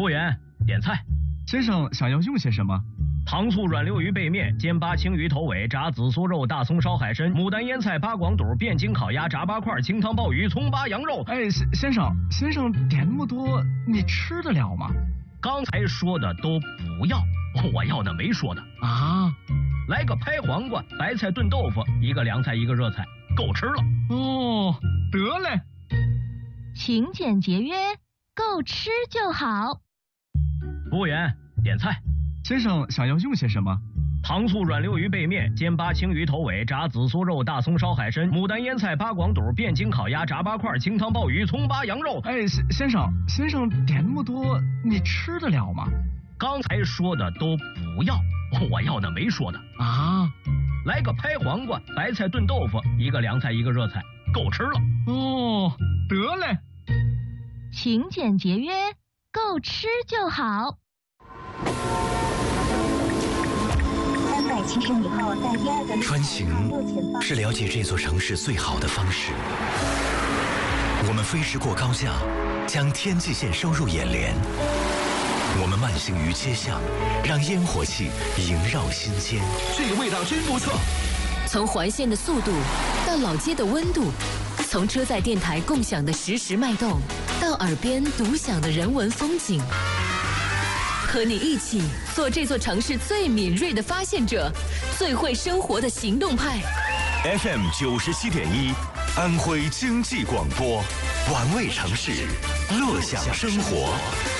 务员，点菜。 先生想要用些什么？ 糖醋软溜鱼背面、煎八青鱼头尾、炸紫苏肉、大葱烧海参、牡丹腌菜、八广肚、汴京烤鸭、炸八块、清汤鲍鱼、葱八羊肉。 哎，先生点那么多，你吃得了吗？ 刚才说的都不要，我要的没说的啊。 来个拍黄瓜、白菜炖豆腐，一个凉菜一个热菜，够吃了。 哦，得嘞。 勤俭节约，够吃就好。 服务员，点菜。 先生想要用些什么？ 糖醋软溜鱼背面、煎八青鱼头尾、炸紫苏肉、大葱烧海参、牡丹腌菜、八广肚、汴京烤鸭、炸八块、清汤鲍鱼、葱八羊肉。 哎，先生点那么多，你吃得了吗？ 刚才说的都不要，我要的没说的啊。 来个拍黄瓜、白菜炖豆腐，一个凉菜一个热菜，够吃了。 哦，得嘞。 勤俭节约，够吃就好。 370米后在第二个穿行是了解这座城市最好的方式。我们飞驰过高架，将天际线收入眼帘。我们慢行于街巷，让烟火气萦绕心间。 这个味道真不错。 从环线的速度到老街的温度，从车载电台共享的实时脉动，到耳边独享的人文风景。和你一起做这座城市最敏锐的发现者，最会生活的行动派。 FM 97.1，安徽经济广播，玩味城市，乐享生活。